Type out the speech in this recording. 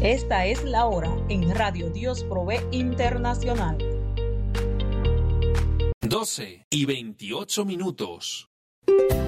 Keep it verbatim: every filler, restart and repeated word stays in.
Esta es la hora en Radio Dios Provee Internacional. doce y veintiocho minutos.